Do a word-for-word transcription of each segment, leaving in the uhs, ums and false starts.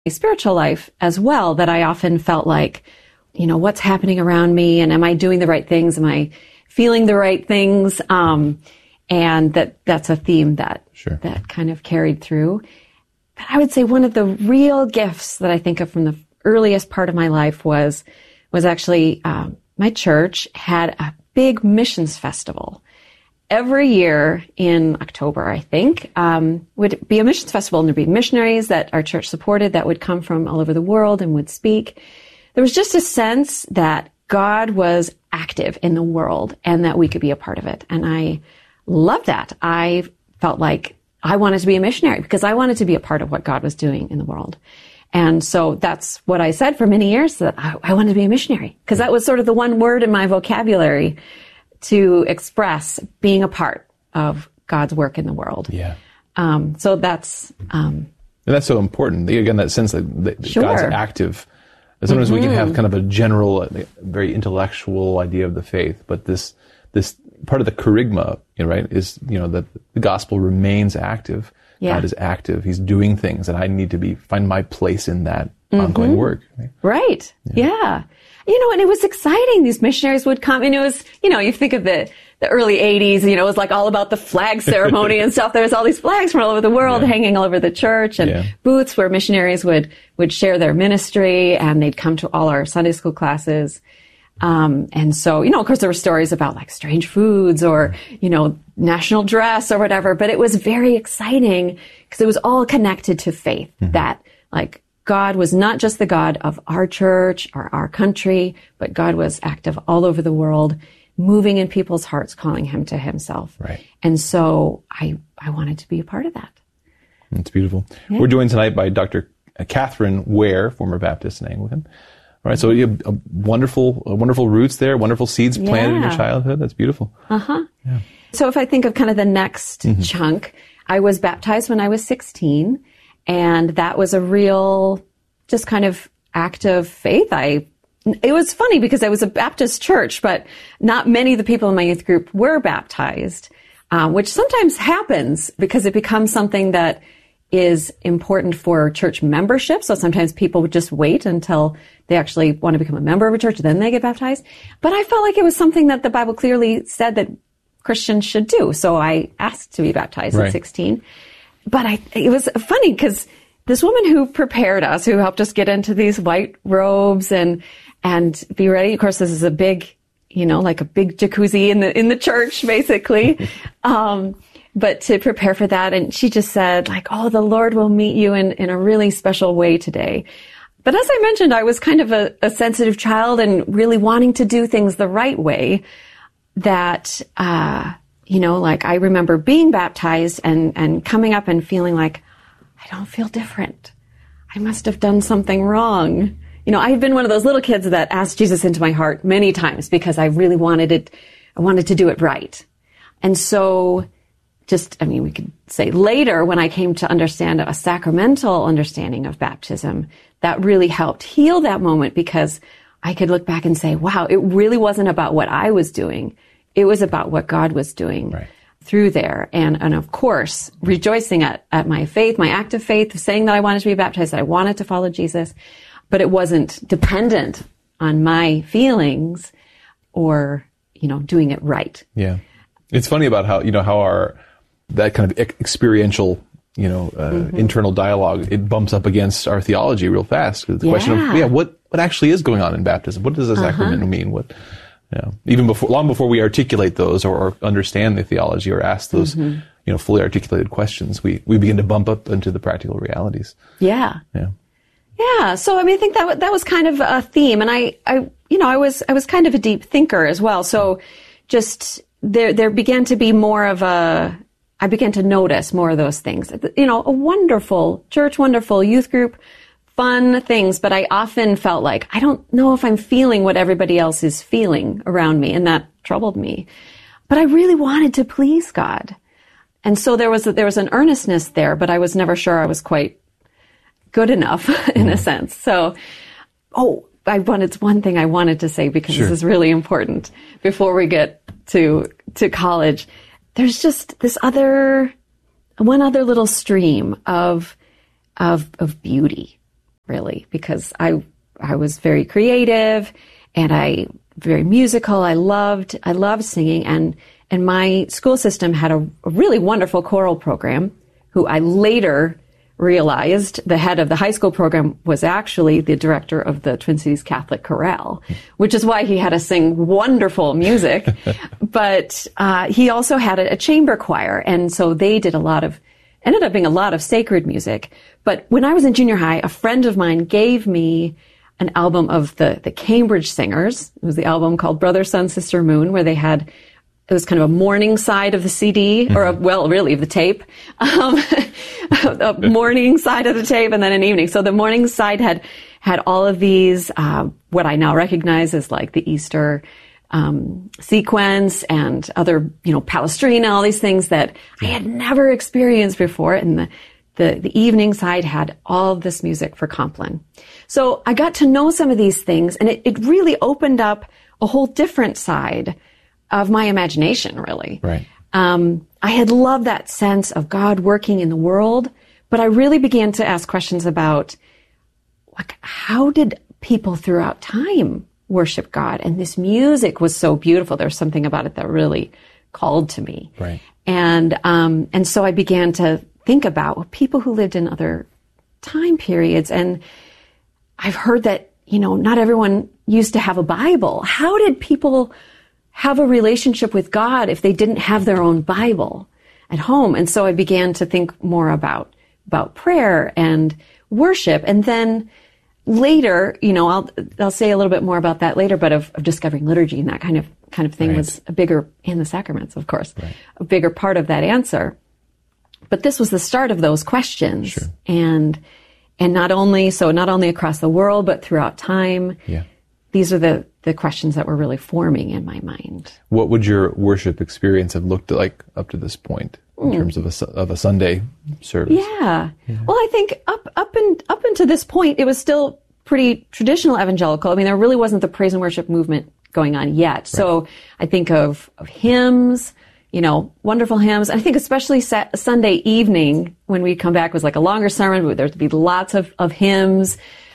spiritual life as well, that I often felt like, you know, what's happening around me, and am I doing the right things? Am I feeling the right things? Um, and that that's a theme that Sure. that kind of carried through. But I would say one of the real gifts that I think of from the earliest part of my life was was actually um, my church had a big missions festival. Every year in October, I think, um, would be a missions festival, and there'd be missionaries that our church supported that would come from all over the world and would speak. There was just a sense that God was active in the world and that we could be a part of it. And I loved that. I felt like I wanted to be a missionary because I wanted to be a part of what God was doing in the world. And so that's what I said for many years, that I, I wanted to be a missionary, because that was sort of the one word in my vocabulary to express being a part of God's work in the world. Yeah. Um, so that's... Um, and that's so important. Again, that sense that, that Sure. God's active. Sometimes mm-hmm. we can have kind of a general, very intellectual idea of the faith, but this this part of the charisma, you know, right, is, you know, that the gospel remains active. Yeah. God is active. He's doing things, and I need to be find my place in that mm-hmm. ongoing work. Right? Right. Yeah. yeah. You know, and it was exciting. These missionaries would come, and it was, you know, you think of the, the early eighties, you know, it was like all about the flag ceremony and stuff. There was all these flags from all over the world yeah. hanging all over the church, and yeah. booths where missionaries would, would share their ministry, and they'd come to all our Sunday school classes. Um, and so, you know, of course there were stories about like strange foods or, you know, national dress or whatever, but it was very exciting because it was all connected to faith, mm-hmm. that like, God was not just the God of our church or our country, but God was active all over the world, moving in people's hearts, calling him to himself. Right. And so I, I wanted to be a part of that. That's beautiful. Yeah. We're joined tonight by Doctor Catherine Ware, former Baptist and Anglican. All right. So you have a wonderful, a wonderful roots there, wonderful seeds planted yeah. in your childhood. That's beautiful. Uh-huh. Yeah. So if I think of kind of the next mm-hmm. chunk, I was baptized when I was sixteen. And that was a real, just kind of act of faith. I, it was funny because I was a Baptist church, but not many of the people in my youth group were baptized, uh, which sometimes happens because it becomes something that is important for church membership. So sometimes people would just wait until they actually want to become a member of a church, then they get baptized. But I felt like it was something that the Bible clearly said that Christians should do. So I asked to be baptized right. at sixteen. But I, it was funny because this woman who prepared us, who helped us get into these white robes and, and be ready. Of course, this is a big, you know, like a big jacuzzi in the, in the church, basically. um, but to prepare for that. And she just said like, oh, the Lord will meet you in, in a really special way today. But as I mentioned, I was kind of a, a sensitive child and really wanting to do things the right way that, uh, you know, like I remember being baptized and, and coming up and feeling like, I don't feel different. I must have done something wrong. You know, I've been one of those little kids that asked Jesus into my heart many times because I really wanted it, I wanted to do it right. And so just, I mean, we could say later when I came to understand a sacramental understanding of baptism, that really helped heal that moment because I could look back and say, wow, it really wasn't about what I was doing. It was about what God was doing right. through there. And, and of course, rejoicing at, at my faith, my act of faith, saying that I wanted to be baptized, that I wanted to follow Jesus, but it wasn't dependent on my feelings or, you know, doing it right. Yeah. It's funny about how, you know, how our, that kind of experiential, you know, uh, mm-hmm. internal dialogue, it bumps up against our theology real fast. The yeah. question of, yeah, what, what actually is going on in baptism? What does a sacrament uh-huh. mean? What, Yeah. Even before, long before we articulate those or, or understand the theology or ask those, mm-hmm. you know, fully articulated questions, we, we begin to bump up into the practical realities. Yeah. Yeah. Yeah. So, I mean, I think that, that was kind of a theme. And I, I, you know, I was, I was kind of a deep thinker as well. So just there, there began to be more of a, I began to notice more of those things. You know, a wonderful church, wonderful youth group, fun things, but I often felt like, I don't know if I'm feeling what everybody else is feeling around me, and that troubled me. But I really wanted to please God. And so there was, a, there was an earnestness there, but I was never sure I was quite good enough in mm. a sense. So, oh, I wanted, one thing I wanted to say because sure. this is really important before we get to, to college. There's just this other, one other little stream of, of, of beauty really, because I I was very creative and I very musical. I loved I loved singing, and and my school system had a, a really wonderful choral program, who I later realized the head of the high school program was actually the director of the Twin Cities Catholic Chorale, which is why he had us sing wonderful music. But uh, he also had a, a chamber choir, and so they did a lot of, ended up being a lot of sacred music. But when I was in junior high, a friend of mine gave me an album of the, the Cambridge Singers. It was the album called Brother, Sun, Sister, Moon, where they had, it was kind of a morning side of the C D, or a, well, really, of the tape. Um, a morning side of the tape, and then an evening. So the morning side had had all of these, uh, what I now recognize as like the Easter um, sequence and other, you know, Palestrina, all these things that I had never experienced before. And the, the, the evening side had all of this music for Compline. So I got to know some of these things, and it, it really opened up a whole different side of my imagination, really. Right. Um, I had loved that sense of God working in the world, but I really began to ask questions about, like, how did people throughout time worship God? And this music was so beautiful. There's something about it that really called to me. Right. And um, and so I began to think about people who lived in other time periods. And I've heard that, you know, not everyone used to have a Bible. How did people have a relationship with God if they didn't have their own Bible at home? And so I began to think more about, about prayer and worship. And then later, you know, I'll, I'll say a little bit more about that later, but of, of discovering liturgy and that kind of, kind of thing right. was a bigger, in the sacraments, of course, right. a bigger part of that answer. But this was the start of those questions. Sure. And, and not only, so not only across the world, but throughout time. Yeah. These are the, the questions that were really forming in my mind. What would your worship experience have looked like up to this point in mm. terms of a, of a Sunday service? Yeah. yeah. Well, I think up, up and up until this point, it was still pretty traditional evangelical. I mean, there really wasn't the praise and worship movement going on yet. Right. So I think of, of hymns, you know, wonderful hymns. I think especially sa- Sunday evening when we'd come back was like a longer sermon, but there'd be lots of, of hymns.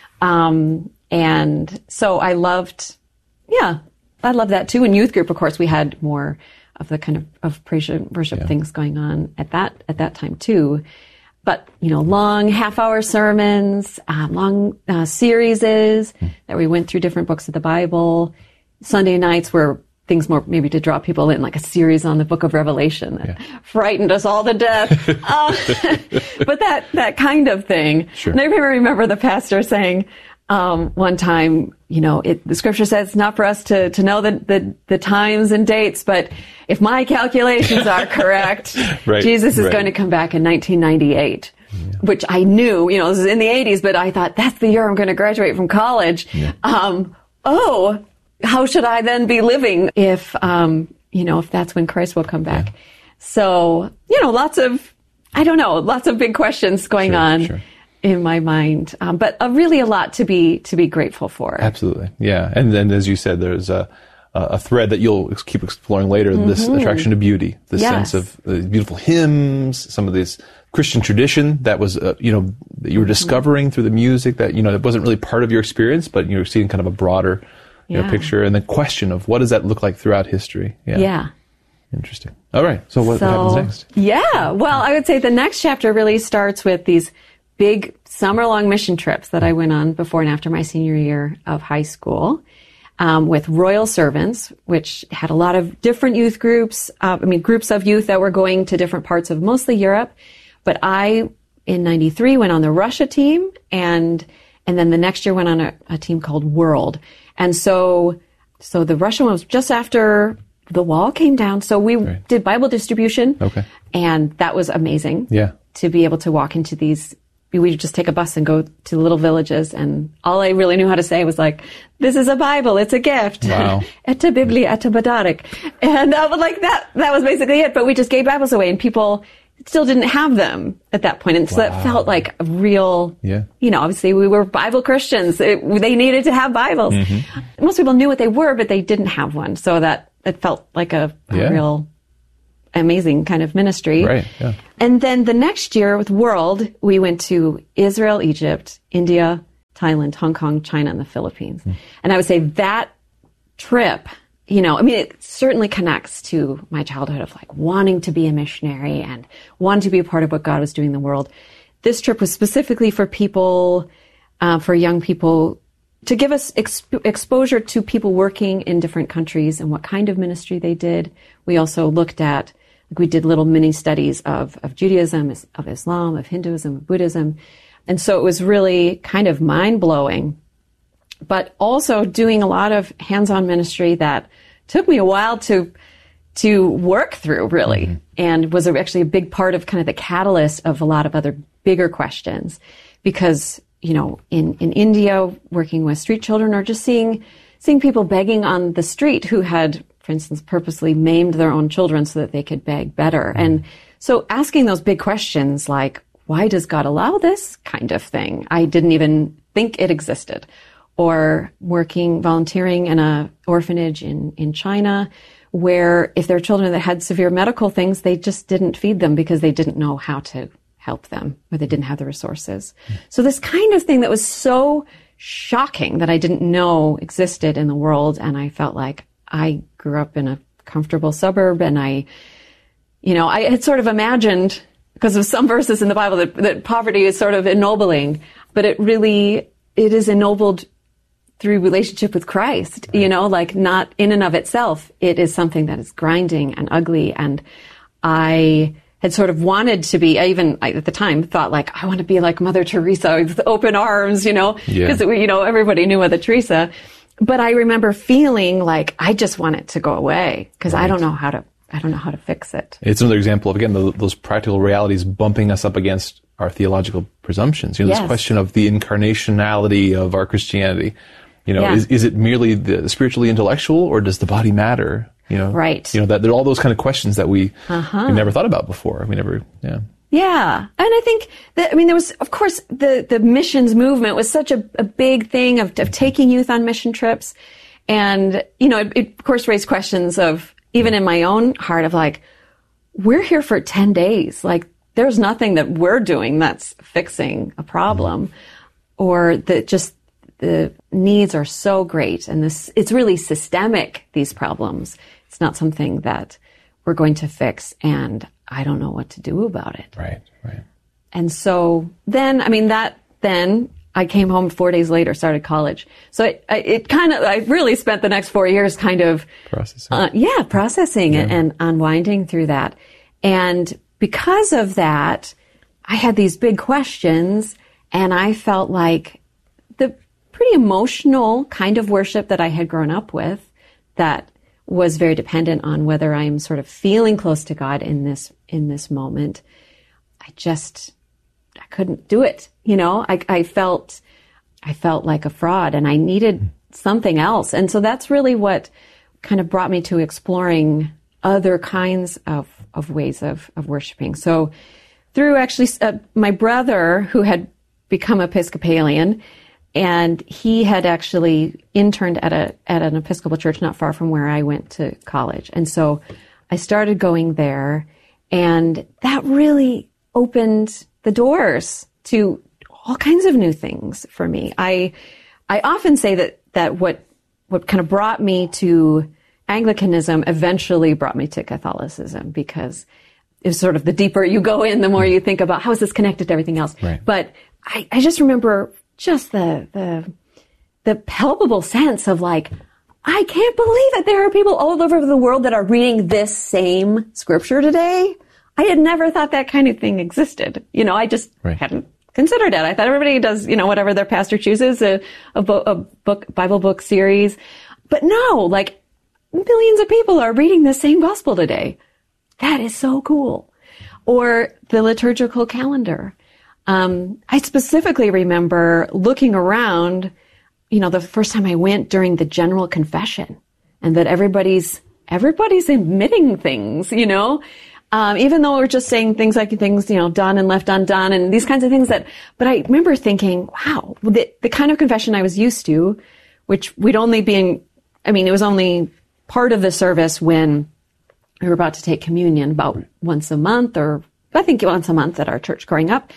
Um, And so I loved, yeah, I loved that too. In youth group, of course, we had more of the kind of, of praise and worship yeah. things going on at that, at that time too. But, you know, long half hour sermons, uh, long uh, series mm. that we went through different books of the Bible. Sunday nights were things more maybe to draw people in, like a series on the book of Revelation that yeah. frightened us all to death. uh, but that, that kind of thing. Sure. And I remember the pastor saying, Um, one time, you know, it, the scripture says it's not for us to, to know the, the, the times and dates, but if my calculations are correct, right, Jesus is right. going to come back in nineteen ninety-eight, yeah. which I knew, you know, this is in the eighties, but I thought that's the year I'm going to graduate from college. Yeah. Um, oh, how should I then be living if, um, you know, if that's when Christ will come back? Yeah. So, you know, lots of, I don't know, lots of big questions going sure, on. Sure. in my mind, um, but uh, really a lot to be to be grateful for. Absolutely, yeah. And then, as you said, there's a a thread that you'll keep exploring later. Mm-hmm. This attraction to beauty, the yes. sense of uh, beautiful hymns, some of this Christian tradition that was, uh, you know, that you were discovering mm-hmm. through the music that you know it wasn't really part of your experience, but you were seeing kind of a broader, you yeah. know, picture, and the question of what does that look like throughout history? Yeah. yeah. Interesting. All right. So what, so, what happens next? Yeah. Well, I would say the next chapter really starts with these big summer-long mission trips that I went on before and after my senior year of high school um, with Royal Servants, which had a lot of different youth groups, uh, I mean, groups of youth that were going to different parts of mostly Europe. But I, in ninety-three, went on the Russia team, and and then the next year went on a, a team called World. And so, so the Russia one was just after the wall came down. So we right. did Bible distribution. Okay. And that was amazing. Yeah. To be able to walk into these, we would just take a bus and go to little villages, and all I really knew how to say was like, "This is a Bible, it's a gift." Wow. Etta Biblia, etta Badarik. And uh, like that, that was basically it. But we just gave Bibles away, and people still didn't have them at that point. And so wow. that felt like a real, yeah. you know, obviously we were Bible Christians. It, they needed to have Bibles. Mm-hmm. Most people knew what they were, but they didn't have one. So that, it felt like a, a yeah. real amazing kind of ministry. Right, yeah. And then the next year with World, we went to Israel, Egypt, India, Thailand, Hong Kong, China, and the Philippines. Mm. And I would say that trip, you know, I mean, it certainly connects to my childhood of like wanting to be a missionary and wanting to be a part of what God was doing in the world. This trip was specifically for people, uh, for young people, to give us exp- exposure to people working in different countries and what kind of ministry they did. We also looked at, like we did little mini studies of, of Judaism, of Islam, of Hinduism, of Buddhism. And so it was really kind of mind-blowing, but also doing a lot of hands-on ministry that took me a while to to work through, really, mm-hmm. and was actually a big part of kind of the catalyst of a lot of other bigger questions. Because, you know, in, in India, working with street children or just seeing seeing people begging on the street who had, for instance, purposely maimed their own children so that they could beg better. Mm-hmm. And so asking those big questions like, why does God allow this kind of thing? I didn't even think it existed. Or working, volunteering in a orphanage in, in China, where if there were children that had severe medical things, they just didn't feed them because they didn't know how to help them, or they didn't have the resources. Mm. So this kind of thing that was so shocking that I didn't know existed in the world, and I felt like I grew up in a comfortable suburb, and I, you know, I had sort of imagined, because of some verses in the Bible, that, that poverty is sort of ennobling, but it really, it is ennobled through relationship with Christ, right. You know, like not in and of itself. It is something that is grinding and ugly. And I had sort of wanted to be, I even I, at the time thought like, I want to be like Mother Teresa with open arms, you know, because, yeah. you know, everybody knew Mother Teresa. But I remember feeling like I just want it to go away because right. I don't know how to, I don't know how to fix it. It's another example of, again, the, those practical realities bumping us up against our theological presumptions. You know, yes. This question of the incarnationality of our Christianity. You know, yeah. is, is it merely the spiritually intellectual, or does the body matter? You know, right. You know, that there are all those kind of questions that we, uh-huh. we never thought about before. We never, yeah. Yeah. And I think that, I mean, there was, of course, the, the missions movement was such a, a big thing of, of taking youth on mission trips. And, you know, it, it of course raised questions of, even in my own heart, of like, we're here for ten days. Like, there's nothing that we're doing that's fixing a problem, mm-hmm. or that just, the needs are so great, and this, it's really systemic, these problems. It's not something that we're going to fix, and I don't know what to do about it. Right, right. And so then, I mean, that, then I came home four days later, started college. So it, it kind of, I really spent the next four years kind of processing, uh, yeah, processing yeah. it and unwinding through that. And because of that, I had these big questions, and I felt like the pretty emotional kind of worship that I had grown up with, that was very dependent on whether I'm sort of feeling close to God in this, in this moment. I just, I couldn't do it. You know, I, I felt, I felt like a fraud, and I needed something else. And so that's really what kind of brought me to exploring other kinds of, of ways of, of worshiping. So through actually uh, my brother, who had become Episcopalian, and he had actually interned at a at an Episcopal church not far from where I went to college. And so I started going there, and that really opened the doors to all kinds of new things for me. I I often say that that what what kind of brought me to Anglicanism eventually brought me to Catholicism, because it's sort of the deeper you go in, the more you think about how is this connected to everything else. Right. But I, I just remember just the, the, the palpable sense of like, I can't believe that there are people all over the world that are reading this same scripture today. I had never thought that kind of thing existed. You know, I just right. hadn't considered it. I thought everybody does, you know, whatever their pastor chooses, a, a, bo- a book, Bible book series. But no, like millions of people are reading the same gospel today. That is so cool. Or the liturgical calendar. Um, I specifically remember looking around, you know, the first time I went during the general confession, and that everybody's, everybody's admitting things, you know, um, even though we're just saying things like things, you know, done and left undone and these kinds of things that, but I remember thinking, wow, the, the kind of confession I was used to, which we'd only been, I mean, it was only part of the service when we were about to take communion about once a month, or I think once a month at our church growing up.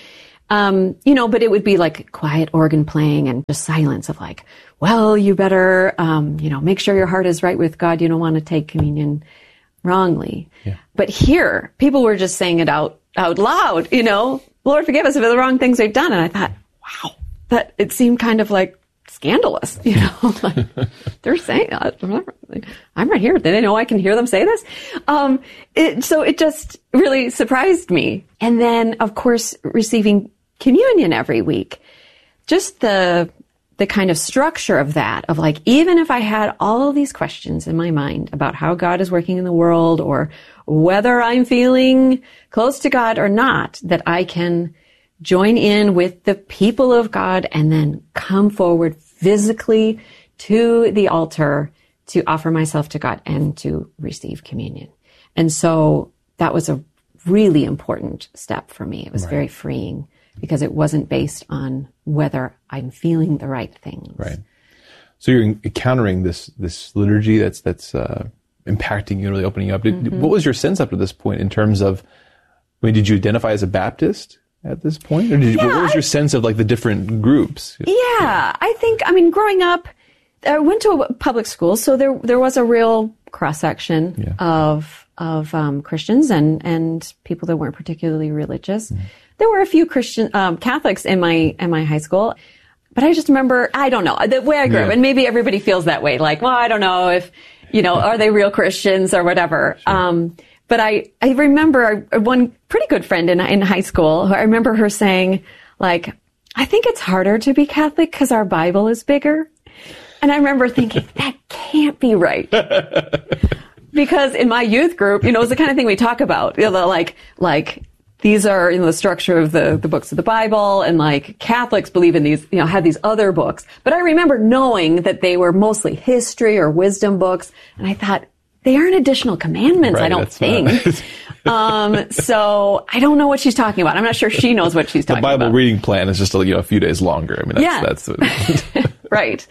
Um, you know, but it would be like quiet organ playing and just silence of like, well, you better, um, you know, make sure your heart is right with God. You don't want to take communion wrongly. Yeah. But here, people were just saying it out, out loud, you know, Lord, forgive us for the wrong things we've done. And I thought, wow, that it seemed kind of like scandalous, you know, like they're saying that. I'm right here. Do they know I can hear them say this? Um, it, so it just really surprised me. And then, of course, receiving communion every week, just the, the kind of structure of that, of like, even if I had all of these questions in my mind about how God is working in the world or whether I'm feeling close to God or not, that I can join in with the people of God and then come forward physically to the altar to offer myself to God and to receive communion. And so that was a really important step for me. It was right. very freeing because it wasn't based on whether I'm feeling the right things. Right. So you're encountering this this liturgy that's that's uh, impacting you, really opening you up. Did, mm-hmm. What was your sense up to this point in terms of, I mean, did you identify as a Baptist at this point? Or did you, yeah, what was your I, sense of like the different groups? Yeah, yeah, I think, I mean, growing up, I went to a public school, so there there was a real cross-section yeah. of of um, Christians and, and people that weren't particularly religious. Mm. There were a few Christian um, Catholics in my in my high school, but I just remember, I don't know, the way I grew yeah. up, and maybe everybody feels that way, like, well, I don't know if, you know, are they real Christians or whatever. Sure. Um, but I, I remember one pretty good friend in in high school, who I remember her saying, like, I think it's harder to be Catholic because our Bible is bigger. And I remember thinking, that can't be right. Because in my youth group, you know, it's the kind of thing we talk about, you know, like, like, these are, you know, the structure of the, the books of the Bible, and like Catholics believe in these, you know, have these other books. But I remember knowing that they were mostly history or wisdom books. And I thought, they aren't additional commandments, right, I don't think. um, so I don't know what she's talking about. I'm not sure she knows what she's talking about. The Bible about. reading plan is just a, you know, a few days longer. I mean, that's, yeah. that's right.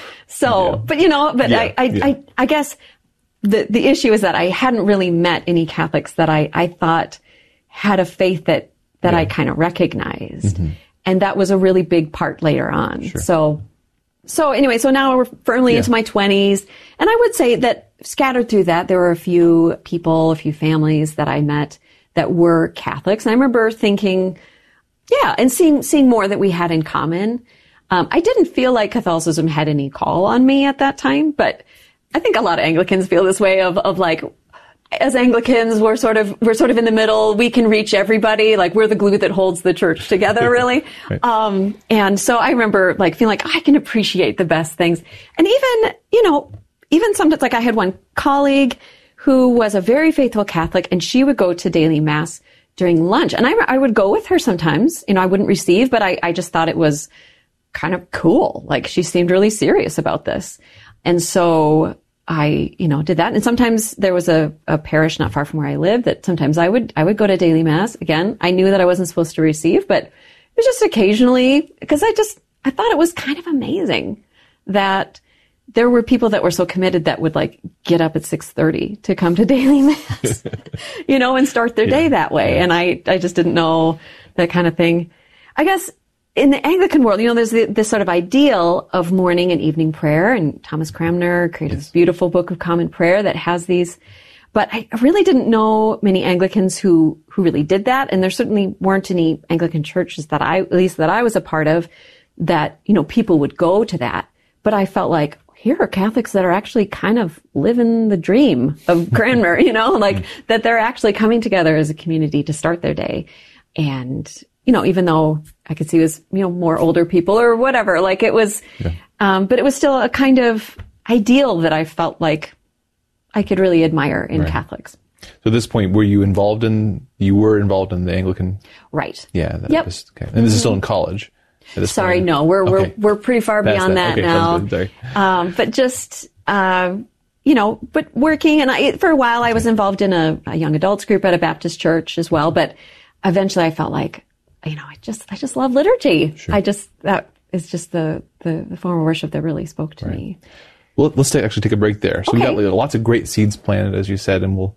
So, yeah. but you know, but yeah, I, I, yeah. I, I guess the, the issue is that I hadn't really met any Catholics that I, I thought had a faith that, that yeah. I kind of recognized. Mm-hmm. And that was a really big part later on. Sure. So, so anyway, so now we're firmly yeah. into my twenties. And I would say that scattered through that, there were a few people, a few families that I met that were Catholics. And I remember thinking, yeah, and seeing, seeing more that we had in common. Um, I didn't feel like Catholicism had any call on me at that time, but I think a lot of Anglicans feel this way of, of like, as Anglicans, we're sort of, we're sort of in the middle. We can reach everybody. Like, we're the glue that holds the church together, really. Right. Um, and so I remember like feeling like, oh, I can appreciate the best things. And even, you know, even sometimes, like I had one colleague who was a very faithful Catholic, and she would go to daily mass during lunch. And I, I would go with her sometimes. You know, I wouldn't receive, but I, I just thought it was kind of cool. Like, she seemed really serious about this. And so I, you know, did that. And sometimes there was a, a parish not far from where I lived that sometimes I would, I would go to daily mass. Again, I knew that I wasn't supposed to receive, but it was just occasionally, because I just, I thought it was kind of amazing that there were people that were so committed that would like get up at six thirty to come to daily mass, you know, and start their yeah. day that way. Yeah. And I, I just didn't know that kind of thing. I guess in the Anglican world, you know, there's the, this sort of ideal of morning and evening prayer, and Thomas Cranmer created yes. this beautiful Book of Common Prayer that has these, but I really didn't know many Anglicans who, who really did that. And there certainly weren't any Anglican churches that I, at least that I was a part of, that, you know, people would go to that. But I felt like, here are Catholics that are actually kind of living the dream of Cranmer, you know, like that they're actually coming together as a community to start their day. And, you know, even though I could see it was, you know, more older people or whatever, like it was, yeah. um, but it was still a kind of ideal that I felt like I could really admire in right. Catholics. So at this point, were you involved in, you were involved in the Anglican? Right. Yeah. That yep. was, okay. And this is still in college? Sorry, point? no, we're, okay. we're, we're pretty far Past beyond that, that okay, now. Um, but just, uh, you know, but working, and I, for a while I was involved in a, a young adults group at a Baptist church as well, but eventually I felt like, you know, I just, I just love liturgy. Sure. I just, that is just the, the, the form of worship that really spoke to right. me. Well, let's take, actually take a break there. So okay. we got like, lots of great seeds planted, as you said, and we'll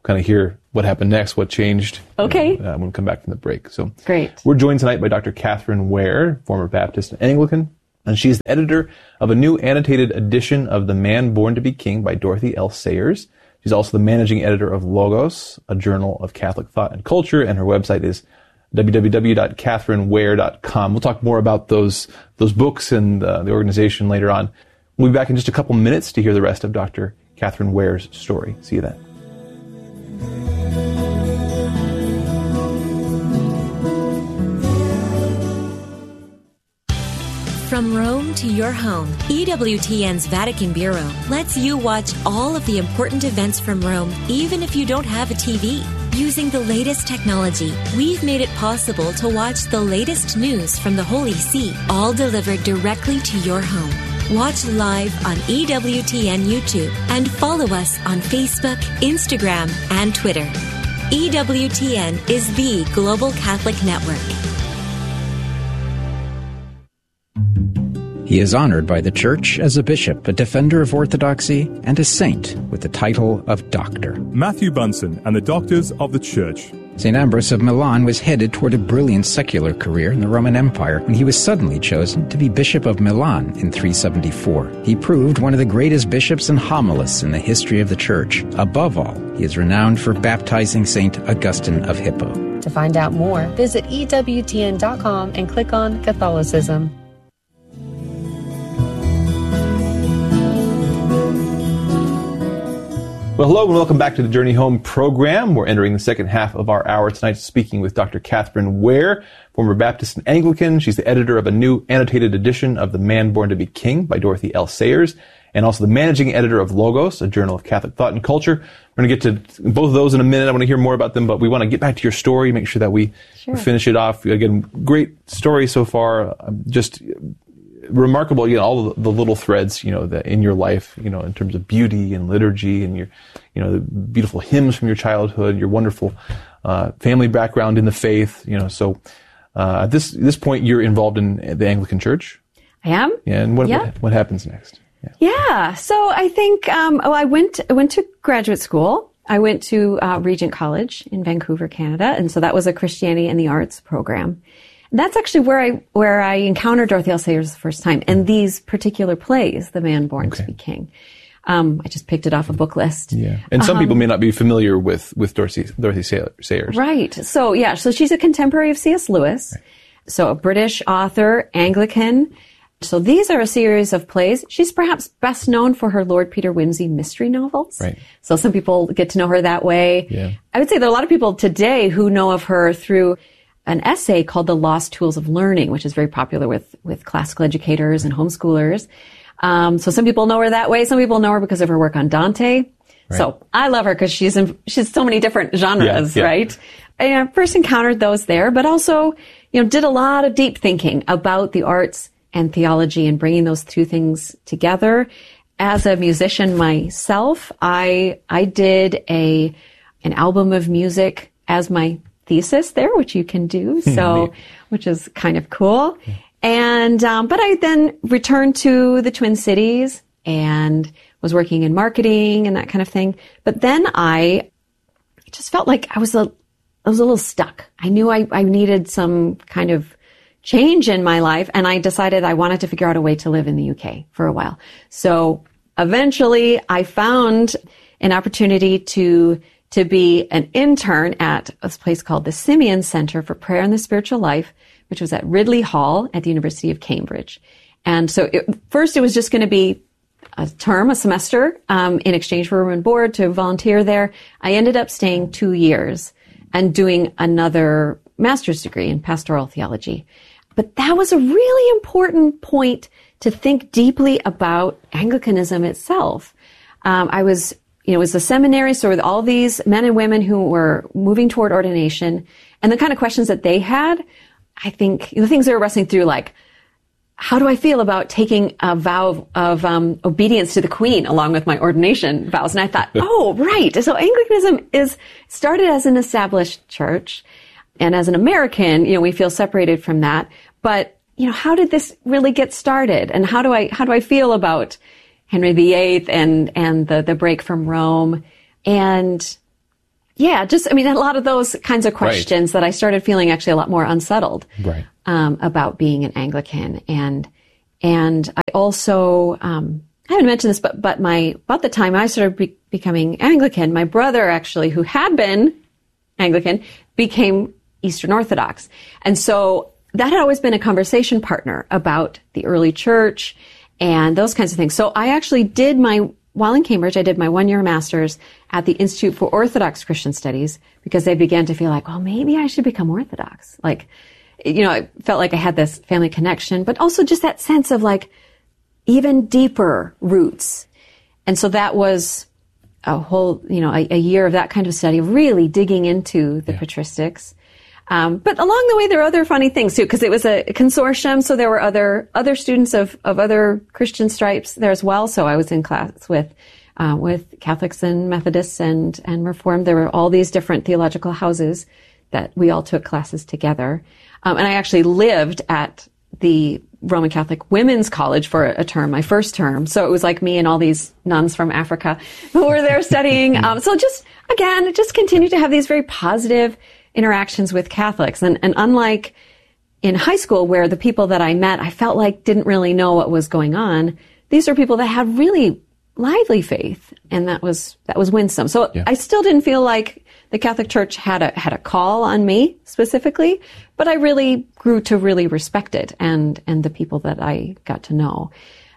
kind of hear what happened next, what changed. Okay. You know, uh, when we come back from the break. So great. We're joined tonight by Doctor Catherine Ware, former Baptist and Anglican, and she's the editor of a new annotated edition of The Man Born to be King by Dorothy L. Sayers. She's also the managing editor of Logos, a journal of Catholic thought and culture, and her website is w w w dot catherine ware dot com. We'll talk more about those those books and uh, the organization later on. We'll be back in just a couple minutes to hear the rest of Doctor Catherine Ware's story. See you then. From Rome to your home, E W T N's Vatican Bureau lets you watch all of the important events from Rome, even if you don't have a T V. Using the latest technology, we've made it possible to watch the latest news from the Holy See, all delivered directly to your home. Watch live on E W T N YouTube and follow us on Facebook, Instagram, and Twitter. E W T N is the global Catholic network. He is honored by the Church as a bishop, a defender of orthodoxy, and a saint with the title of Doctor. Matthew Bunsen and the Doctors of the Church. Saint Ambrose of Milan was headed toward a brilliant secular career in the Roman Empire when he was suddenly chosen to be Bishop of Milan in three seventy-four. He proved one of the greatest bishops and homilists in the history of the Church. Above all, he is renowned for baptizing Saint Augustine of Hippo. To find out more, visit E W T N dot com and click on Catholicism. Well, hello and welcome back to the Journey Home program. We're entering the second half of our hour tonight speaking with Doctor Catherine Ware, former Baptist and Anglican. She's the editor of a new annotated edition of The Man Born to be King by Dorothy L. Sayers, and also the managing editor of Logos, a journal of Catholic thought and culture. We're going to get to both of those in a minute. I want to hear more about them, but we want to get back to your story, make sure that we sure. finish it off. Again, great story so far. Just remarkable, you know, all the little threads, you know, that in your life, you know, in terms of beauty and liturgy and your, you know, the beautiful hymns from your childhood, your wonderful uh, family background in the faith, you know. So uh, at this this point, you're involved in the Anglican Church. I am. Yeah, and what yeah. what, what happens next? Yeah. yeah. So I think, um, oh, I went I went to graduate school. I went to uh, Regent College in Vancouver, Canada, and so that was a Christianity and the Arts program. That's actually where I where I encountered Dorothy L. Sayers the first time, and these particular plays, The Man Born okay. to be King. Um, I just picked it off a book list. Yeah, and some um, people may not be familiar with with Dorothy Dorothy Sayers. Right. So yeah, so she's a contemporary of C S Lewis, right. so a British author, Anglican. So these are a series of plays. She's perhaps best known for her Lord Peter Wimsey mystery novels. Right. So some people get to know her that way. Yeah. I would say there are a lot of people today who know of her through an essay called The Lost Tools of Learning, which is very popular with, with classical educators and homeschoolers. Um, so some people know her that way. Some people know her because of her work on Dante. Right. So I love her because she's in, she's so many different genres, yeah, yeah. right? I first encountered those there, but also, you know, did a lot of deep thinking about the arts and theology and bringing those two things together. As a musician myself, I, I did a, an album of music as my thesis there, which you can do, so which is kind of cool. And um, but I then returned to the Twin Cities and was working in marketing and that kind of thing. But then I just felt like I was a I was a little stuck. I knew I, I needed some kind of change in my life, and I decided I wanted to figure out a way to live in the U K for a while. So eventually, I found an opportunity to. to be an intern at a place called the Simeon Center for Prayer and the Spiritual Life, which was at Ridley Hall at the University of Cambridge. And so it, first it was just going to be a term, a semester, um, in exchange for room and board to volunteer there. I ended up staying two years and doing another master's degree in pastoral theology. But that was a really important point to think deeply about Anglicanism itself. Um, I was You know, it was a seminary, so with all these men and women who were moving toward ordination, and the kind of questions that they had, I think the things they were wrestling through, like, how do I feel about taking a vow of, of um, obedience to the Queen along with my ordination vows? And I thought, oh, right. So Anglicanism is started as an established church, and as an American, you know, we feel separated from that. But you know, how did this really get started? And how do I how do I feel about Henry the Eighth and, and the, the break from Rome? And yeah, just, I mean, a lot of those kinds of questions right. that I started feeling actually a lot more unsettled right. um, about being an Anglican. And, and I also, um, I haven't mentioned this, but, but my, about the time I started be- becoming Anglican, my brother actually, who had been Anglican, became Eastern Orthodox. And so that had always been a conversation partner about the early church and those kinds of things. So I actually did my, while in Cambridge, I did my one-year master's at the Institute for Orthodox Christian Studies because I began to feel like, well, maybe I should become Orthodox. Like, you know, I felt like I had this family connection, but also just that sense of like even deeper roots. And so that was a whole, you know, a, a year of that kind of study, really digging into the yeah. patristics. Um, but along the way, there were other funny things too, because it was a consortium, so there were other other students of, of other Christian stripes there as well. So I was in class with uh, with Catholics and Methodists and and Reformed. There were all these different theological houses that we all took classes together. Um, and I actually lived at the Roman Catholic Women's College for a term, my first term. So it was like me and all these nuns from Africa who were there studying. Um, so just again, just continued to have these very positive interactions with Catholics. And, and unlike in high school where the people that I met, I felt like didn't really know what was going on, these are people that had really lively faith. And that was, that was winsome. So yeah. I still didn't feel like the Catholic Church had a, had a call on me specifically, but I really grew to really respect it and, and the people that I got to know.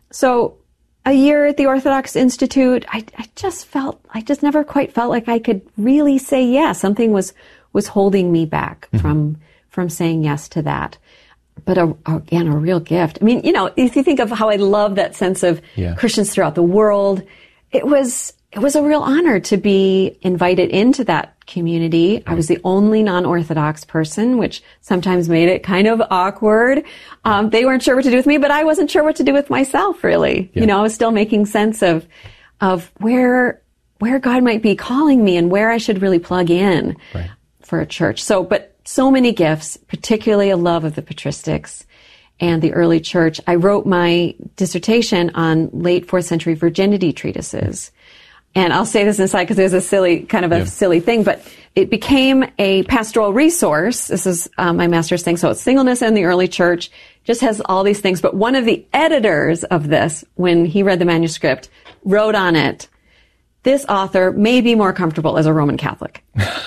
So a year at the Orthodox Institute, I, I just felt, I just never quite felt like I could really say yes. Something was was holding me back mm-hmm. from from saying yes to that. But a, again, a real gift. I mean, you know, if you think of how I love that sense of yeah. Christians throughout the world, it was it was a real honor to be invited into that community. Right. I was the only non-Orthodox person, which sometimes made it kind of awkward. Um, they weren't sure what to do with me, but I wasn't sure what to do with myself, really. Yeah. You know, I was still making sense of of where where God might be calling me and where I should really plug in. Right. For a church. So, but so many gifts, particularly a love of the patristics and the early church. I wrote my dissertation on late fourth century virginity treatises. And I'll say this inside because it was a silly, kind of a yeah. silly thing, but it became a pastoral resource. This is um, my master's thing. So it's singleness in the early church, just has all these things. But one of the editors of this, when he read the manuscript, wrote on it, this author may be more comfortable as a Roman Catholic.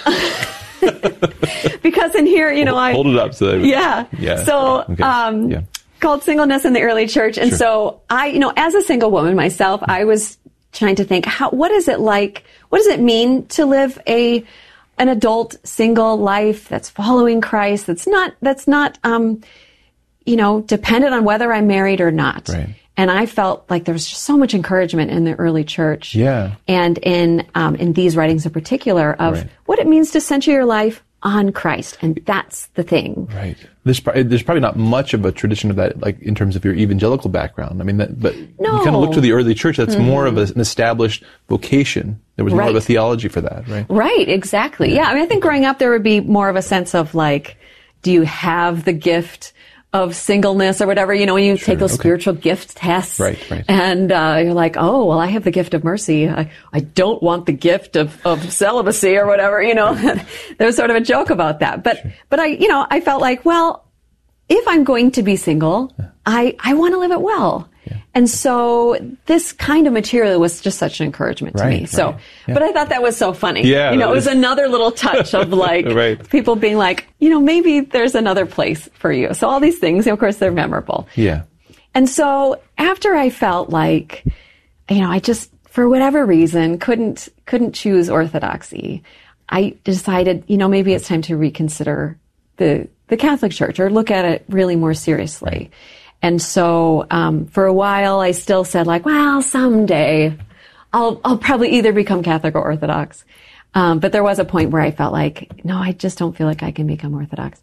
Because in here, you know, I hold it up. So that, yeah. yeah. So, okay. um, yeah. called Singleness in the Early Church. And sure. so I, you know, as a single woman myself, I was trying to think, how, what is it like? What does it mean to live a, an adult single life that's following Christ? That's not, that's not, um, you know, dependent on whether I'm married or not. Right. And I felt like there was just so much encouragement in the early church, yeah, and in um, in these writings in particular of right. what it means to center your life on Christ, and that's the thing. Right. There's there's probably not much of a tradition of that, like in terms of your evangelical background. I mean, that, but no. you kind of look to the early church. That's mm-hmm. more of a, an established vocation. There was right. more of a theology for that, right? Right. Exactly. Yeah. yeah. I mean, I think growing up there would be more of a sense of like, do you have the gift of singleness or whatever, you know, when you sure, take those okay. spiritual gift tests. Right, right. And uh, you're like, oh, well, I have the gift of mercy. I, I don't want the gift of, of celibacy or whatever, you know. There's sort of a joke about that. But, sure. but I, you know, I felt like, well, if I'm going to be single, yeah. I, I want to live it well. Yeah. And so this kind of material was just such an encouragement to right, me. Right. So, yeah. but I thought that was so funny. Yeah, you know, it was is. another little touch of like right. people being like, you know, maybe there's another place for you. So all these things, of course, they're memorable. Yeah. And so after I felt like, you know, I just, for whatever reason, couldn't, couldn't choose orthodoxy, I decided, you know, maybe it's time to reconsider the, the Catholic Church or look at it really more seriously. Right. And so, um, for a while, I still said like, well, someday I'll, I'll probably either become Catholic or Orthodox. Um, but there was a point where I felt like, no, I just don't feel like I can become Orthodox.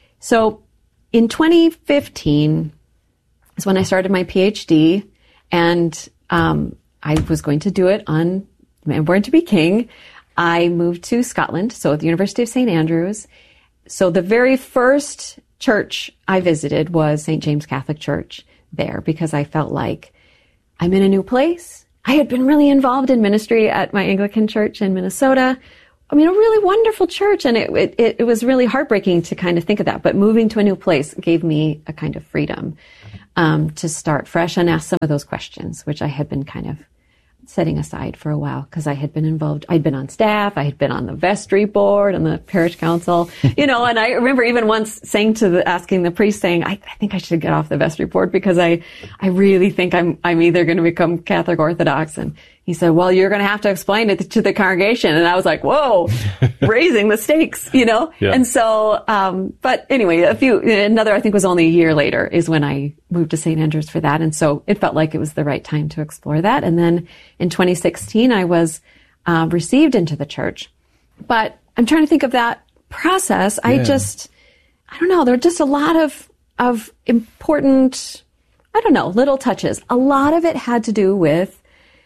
So in twenty fifteen is when I started my PhD, and, um, I was going to do it on Man Born to be King. I moved to Scotland, so at the University of Saint Andrews. So the very first church I visited was Saint James Catholic Church there, because I felt like I'm in a new place. I had been really involved in ministry at my Anglican church in Minnesota. I mean, a really wonderful church, and it, it, it was really heartbreaking to kind of think of that. But moving to a new place gave me a kind of freedom um, to start fresh and ask some of those questions, which I had been kind of setting aside for a while because I had been involved. I'd been on staff. I had been on the vestry board and the parish council, you know, and I remember even once saying to the, asking the priest saying, I, I think I should get off the vestry board because I, I really think I'm, I'm either going to become Catholic Orthodox. And he said, well, you're going to have to explain it to the congregation. And I was like, whoa, raising the stakes, you know? Yeah. And so, um, but anyway, a few, another, I think was only a year later is when I moved to Saint Andrews for that. And so it felt like it was the right time to explore that. And then in twenty sixteen, I was, uh, received into the church. But I'm trying to think of that process. I Yeah. just, I don't know, there are just a lot of, of important, I don't know, little touches. A lot of it had to do with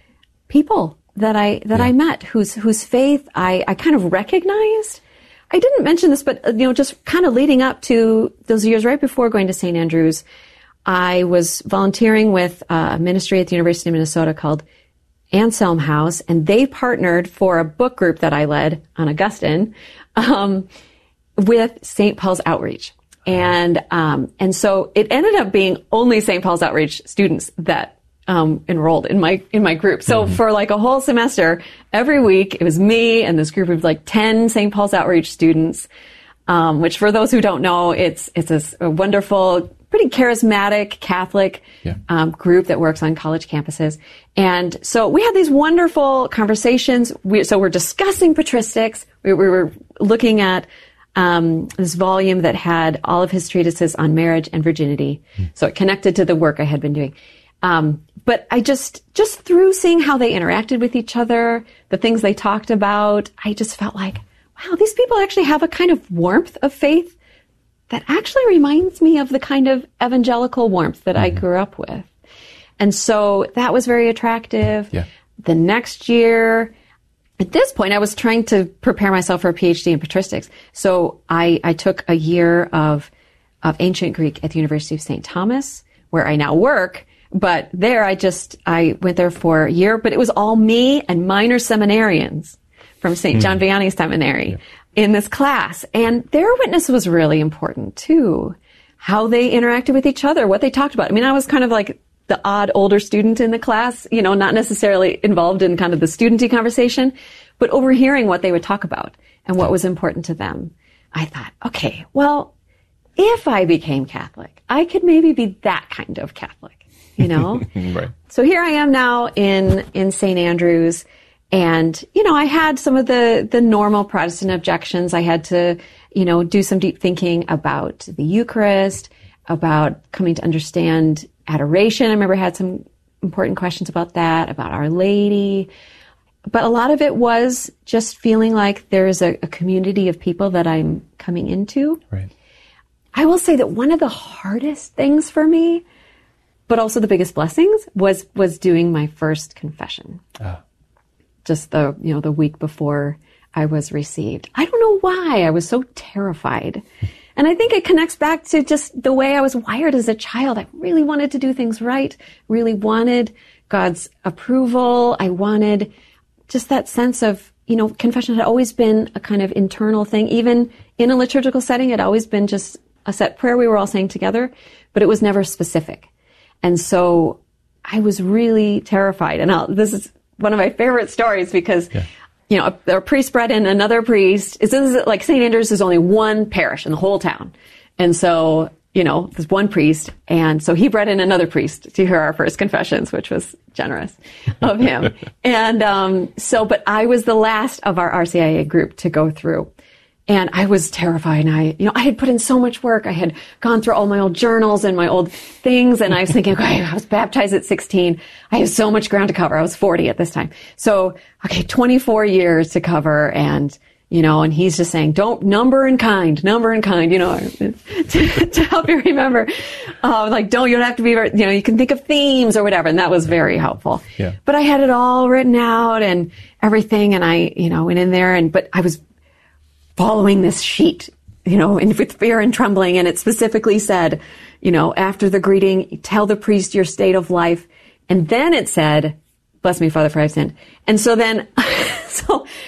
people that I that Yeah. I met whose whose faith I, I kind of recognized. I didn't mention this, but uh, you know, just kind of leading up to those years right before going to Saint Andrews, I was volunteering with a ministry at the University of Minnesota called Anselm House, and they partnered for a book group that I led on Augustine um, with Saint Paul's Outreach. And um, and so it ended up being only Saint Paul's Outreach students that Um, enrolled in my in my group. So mm-hmm. for like a whole semester, every week it was me and this group of like ten Saint Paul's Outreach students. Um, which for those who don't know, it's it's a, a wonderful, pretty charismatic Catholic yeah. um, group that works on college campuses. And so we had these wonderful conversations. We, so we're discussing patristics. We, we were looking at um, this volume that had all of his treatises on marriage and virginity. Mm. So it connected to the work I had been doing. Um, but I just, just through seeing how they interacted with each other, the things they talked about, I just felt like, wow, these people actually have a kind of warmth of faith that actually reminds me of the kind of evangelical warmth that mm-hmm. I grew up with. And so that was very attractive. Yeah. The next year, at this point, I was trying to prepare myself for a PhD in patristics. So I, I took a year of, of ancient Greek at the University of Saint Thomas, where I now work. But there, I just, I went there for a year, but it was all me and minor seminarians from Saint John Vianney Seminary yeah. in this class. And their witness was really important too. How they interacted with each other, what they talked about. I mean, I was kind of like the odd older student in the class, you know, not necessarily involved in kind of the studenty conversation, but overhearing what they would talk about and what was important to them. I thought, okay, well, if I became Catholic, I could maybe be that kind of Catholic. You know? Right. So here I am now in, in Saint Andrews. And, you know, I had some of the, the normal Protestant objections. I had to, you know, do some deep thinking about the Eucharist, about coming to understand adoration. I remember I had some important questions about that, about Our Lady. But a lot of it was just feeling like there's a, a community of people that I'm coming into. Right. I will say that one of the hardest things for me, but also the biggest blessings, was was doing my first confession. Ah. Just the, you know, the week before I was received. I don't know why I was so terrified. And I think it connects back to just the way I was wired as a child. I really wanted to do things right, really wanted God's approval. I wanted just that sense of, you know, confession had always been a kind of internal thing. Even in a liturgical setting, it had always been just a set prayer we were all saying together, but it was never specific. And so I was really terrified. And I'll, this is one of my favorite stories because, yeah. you know, a, a priest brought in another priest. It's, this is like Saint Andrews is only one parish in the whole town. And so, you know, there's one priest. And so he brought in another priest to hear our first confessions, which was generous of him. and um, so, but I was the last of our R C I A group to go through. And I was terrified. And I, you know, I had put in so much work. I had gone through all my old journals and my old things. And I was thinking, okay, I was baptized at sixteen. I have so much ground to cover. I was forty at this time. So, okay, twenty-four years to cover. And, you know, and he's just saying, don't number in kind, number in kind, you know, to, to help you remember. Uh, like, don't, you don't have to be, you know, you can think of themes or whatever. And that was very helpful. Yeah. But I had it all written out and everything. And I, you know, went in there and, but I was following this sheet, you know, and with fear and trembling. And it specifically said, you know, after the greeting, tell the priest your state of life. And then it said, bless me, Father, for I've sinned. And so then, so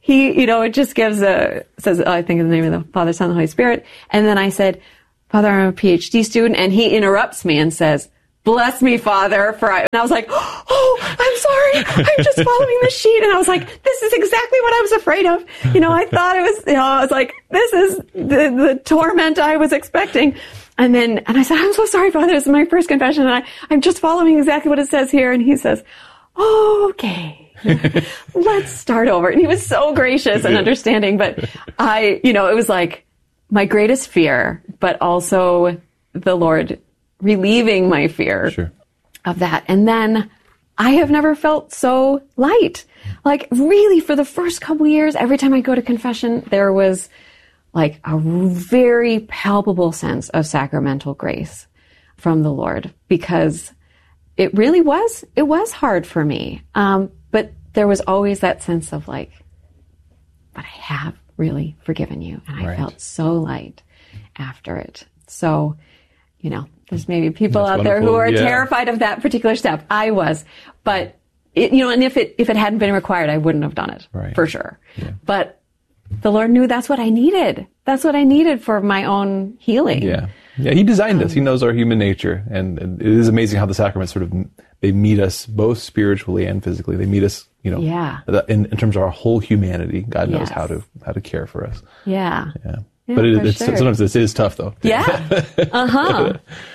he, you know, it just gives a, says, oh, I think in the name of the Father, Son, and the Holy Spirit. And then I said, Father, I'm a PhD student. And he interrupts me and says, bless me, Father, for I, and I was like, oh, I'm sorry. I'm just following the sheet. And I was like, this is exactly what I was afraid of. You know, I thought it was, you know, I was like, this is the, the torment I was expecting. And then, and I said, I'm so sorry, Father. This is my first confession. And I, I'm just following exactly what it says here. And he says, oh, okay, let's start over. And he was so gracious and understanding. But I, you know, it was like my greatest fear, but also the Lord relieving my fear sure. of that. And then I have never felt so light. Like really for the first couple of years, every time I go to confession, there was like a very palpable sense of sacramental grace from the Lord, because it really was, it was hard for me. Um, but there was always that sense of like, but I have really forgiven you. And I right. felt so light after it. So, you know, there's maybe people That's out there who wonderful. are Yeah. terrified of that particular step. I was, but it, you know, and if it, if it hadn't been required, I wouldn't have done it Right. for sure. Yeah. But the Lord knew that's what I needed. That's what I needed for my own healing. Yeah. Yeah. He designed us. He knows our human nature. And, and it is amazing how the sacraments sort of, they meet us both spiritually and physically. They meet us, you know, Yeah. in, in terms of our whole humanity. God knows Yes. how to, how to care for us. Yeah. Yeah. Yeah, but it, for it's, sure. sometimes it is tough though. Yeah. Uh-huh.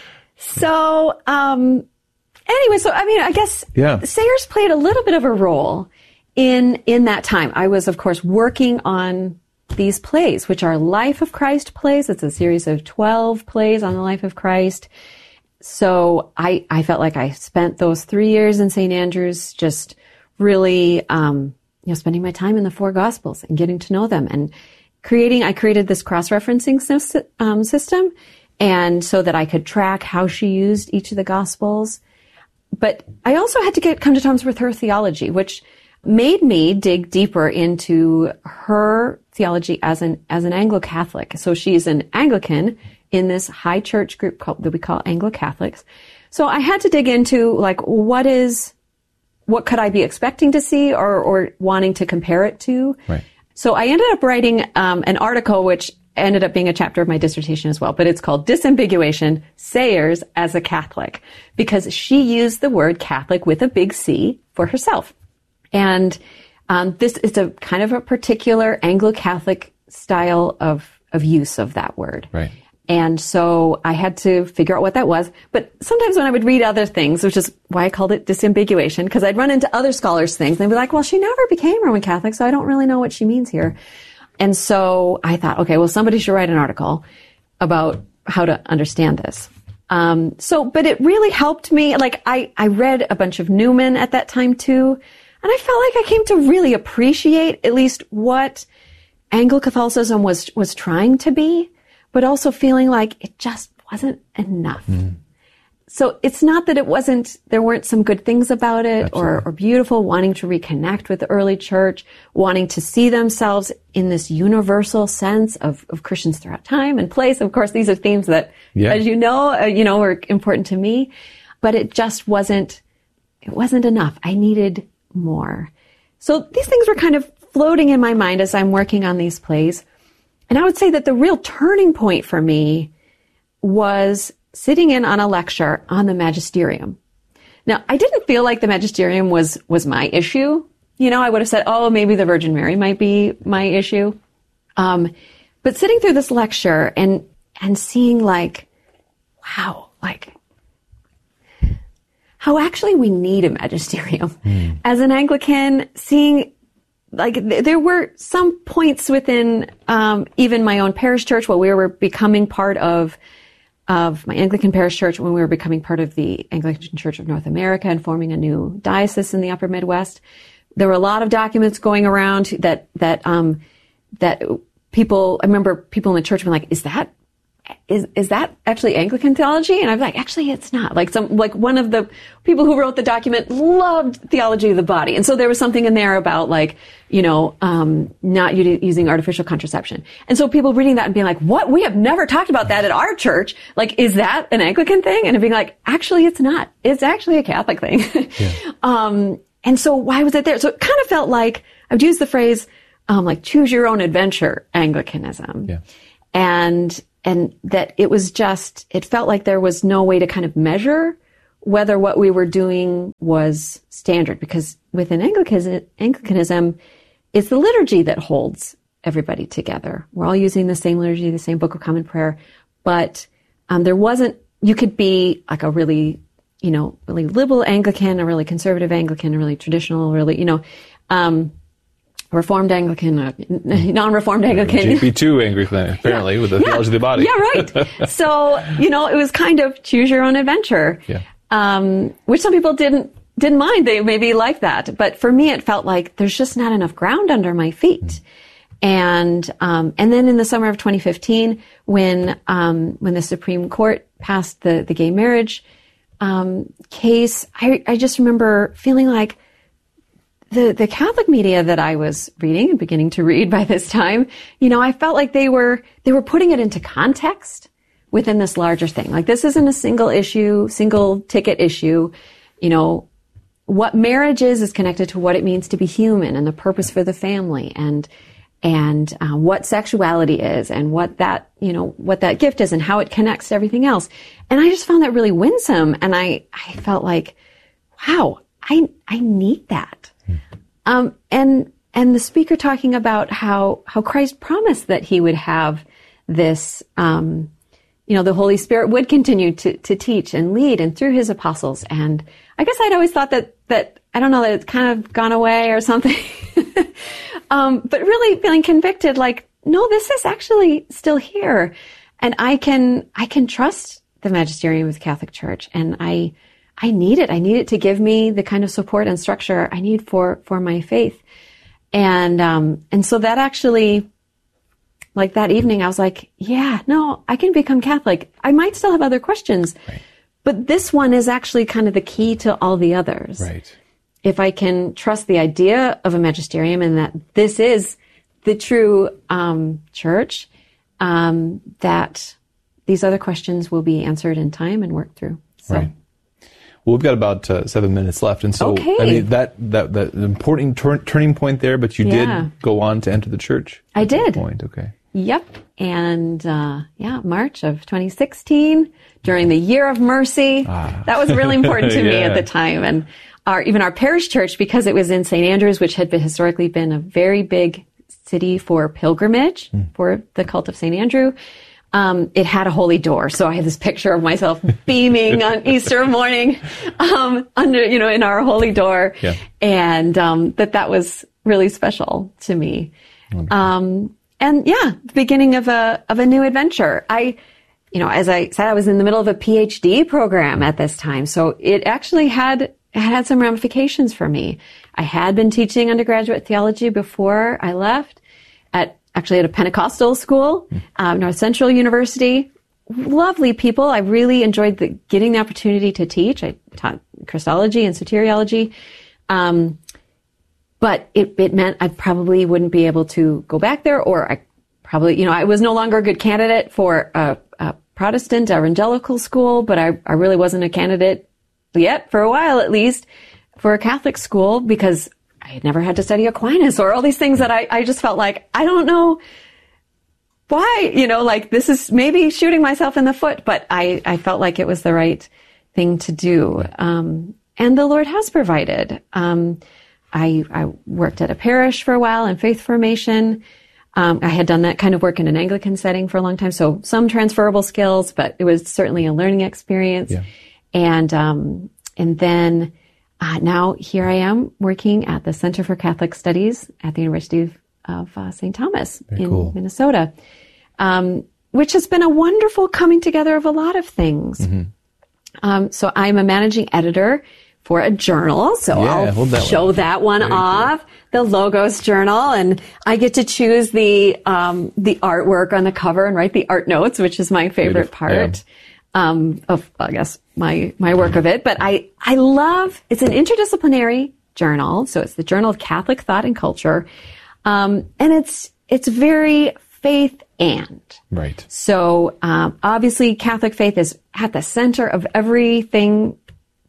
So, um, anyway, so, I mean, I guess Yeah. Sayers played a little bit of a role in, in that time. I was, of course, working on these plays, which are Life of Christ plays. It's a series of twelve plays on the life of Christ. So I, I felt like I spent those three years in Saint Andrews just really, um, you know, spending my time in the four Gospels and getting to know them and creating, I created this cross-referencing sy- um, system. And so that I could track how she used each of the Gospels. But I also had to get, come to terms with her theology, which made me dig deeper into her theology as an, as an Anglo-Catholic. So she's an Anglican in this high church group called, that we call Anglo-Catholics. So I had to dig into like, what is, what could I be expecting to see or, or wanting to compare it to? Right. So I ended up writing um, an article, which ended up being a chapter of my dissertation as well, but it's called Disambiguation, Sayers as a Catholic, because she used the word Catholic with a big C for herself. And um, this is a kind of a particular Anglo-Catholic style of, of use of that word. Right. And so I had to figure out what that was. But sometimes when I would read other things, which is why I called it disambiguation, because I'd run into other scholars' things, and they'd be like, well, she never became Roman Catholic, so I don't really know what she means here. And so I thought, okay, well, somebody should write an article about how to understand this. Um, so, but it really helped me. Like, I, I read a bunch of Newman at that time, too. And I felt like I came to really appreciate at least what Anglo-Catholicism was, was trying to be, but also feeling like it just wasn't enough. Mm. So it's not that it wasn't, there weren't some good things about it or, or beautiful, wanting to reconnect with the early church, wanting to see themselves in this universal sense of, of Christians throughout time and place. Of course, these are themes that, yeah. as you know, uh, you know, are important to me, but it just wasn't, it wasn't enough. I needed more. So these things were kind of floating in my mind as I'm working on these plays. And I would say that the real turning point for me was sitting in on a lecture on the magisterium. Now, I didn't feel like the magisterium was, was my issue. You know, I would have said, oh, maybe the Virgin Mary might be my issue. Um, but sitting through this lecture and, and seeing like, wow, like, how actually we need a magisterium. Mm. As an Anglican, seeing, like, th- there were some points within, um, even my own parish church while we were becoming part of of my Anglican parish church, when we were becoming part of the Anglican Church of North America and forming a new diocese in the Upper Midwest. There were a lot of documents going around that, that, um, that people, I remember people in the church being like, is that, is, is that actually Anglican theology? And I was like, actually, it's not. Like some, like one of the people who wrote the document loved theology of the body. And so there was something in there about like, you know, um, not u- using artificial contraception. And so people reading that and being like, what? We have never talked about that at our church. Like, is that an Anglican thing? And being like, actually, it's not. It's actually a Catholic thing. Yeah. um, and so why was it there? So it kind of felt like, I've used the phrase, um, like choose your own adventure Anglicanism. Yeah. And, and that it was just, it felt like there was no way to kind of measure whether what we were doing was standard, because within Anglicanism, Anglicanism, it's the liturgy that holds everybody together. We're all using the same liturgy, the same Book of Common Prayer, but um, there wasn't, you could be like a really, you know, really liberal Anglican, a really conservative Anglican, a really traditional, really, you know, um, Reformed Anglican, uh, non-Reformed Anglican. G P two Anglican, apparently, yeah. with the yeah. theology of the body. Yeah, right. So, you know, it was kind of choose your own adventure, yeah. um, which some people didn't didn't mind. They maybe liked that. But for me, it felt like there's just not enough ground under my feet. Mm. And um, and then in the summer of twenty fifteen, when um, when the Supreme Court passed the, the gay marriage um, case, I, I just remember feeling like The, the Catholic media that I was reading and beginning to read by this time, you know, I felt like they were, they were putting it into context within this larger thing. Like, this isn't a single issue, single ticket issue. You know, what marriage is, is connected to what it means to be human and the purpose for the family, and, and, uh, what sexuality is, and what that, you know, what that gift is, and how it connects to everything else. And I just found that really winsome. And I, I felt like, wow, I, I need that. Um, and, and the speaker talking about how, how Christ promised that he would have this, um, you know, the Holy Spirit would continue to, to teach and lead, and through his apostles. And I guess I'd always thought that, that, I don't know, that it's kind of gone away or something. um, but really feeling convicted, like, no, this is actually still here. And I can, I can trust the magisterium of the Catholic Church. And I, I need it. I need it to give me the kind of support and structure I need for, for my faith. And, um, and so that actually, like that evening, I was like, yeah, no, I can become Catholic. I might still have other questions, right. but this one is actually kind of the key to all the others. Right. If I can trust the idea of a magisterium and that this is the true, um, church, um, that these other questions will be answered in time and worked through. So. Right. Well, we've got about uh, seven minutes left, and so okay. I mean that that that important tur- turning point there. But you yeah. did go on to enter the church. I did. Point, okay. Yep, and uh, yeah, March of twenty sixteen, during the Year of Mercy, ah. that was really important to yeah. me at the time, and our even our parish church, because it was in Saint Andrews, which had been historically been a very big city for pilgrimage mm. for the cult of Saint Andrew. Um, it had a holy door. So I had this picture of myself beaming on Easter morning, um, under, you know, in our holy door. Yeah. And, um, that that was really special to me. Um, and yeah, the beginning of a, of a new adventure. I, you know, as I said, I was in the middle of a PhD program at this time. So it actually had, it had some ramifications for me. I had been teaching undergraduate theology before I left at actually at a Pentecostal school, um, North Central University. Lovely people. I really enjoyed the, getting the opportunity to teach. I taught Christology and soteriology. Um, but it, it meant I probably wouldn't be able to go back there, or I probably, you know, I was no longer a good candidate for a, a Protestant evangelical school, but I, I really wasn't a candidate yet, for a while at least, for a Catholic school, because I had never had to study Aquinas or all these things that I, I just felt like, I don't know why, you know, like this is maybe shooting myself in the foot, but I, I felt like it was the right thing to do. Um, and the Lord has provided. Um, I, I worked at a parish for a while in faith formation. Um, I had done that kind of work in an Anglican setting for a long time. So some transferable skills, but it was certainly a learning experience. Yeah. And, um, and then, Uh, now here I am working at the Center for Catholic Studies at the University of, of uh, Saint Thomas Very in cool. Minnesota, um, which has been a wonderful coming together of a lot of things. Mm-hmm. Um, so I'm a managing editor for a journal, so yeah, I'll that show one. that one Very off, cool. the Logos Journal, and I get to choose the um, the artwork on the cover and write the art notes, which is my favorite Beautiful. part. Yeah. Um, of, I guess, my, my work of it. But I, I love, it's an interdisciplinary journal. So it's the Journal of Catholic Thought and Culture. Um, and it's, it's very faith and. Right. So, um, obviously Catholic faith is at the center of everything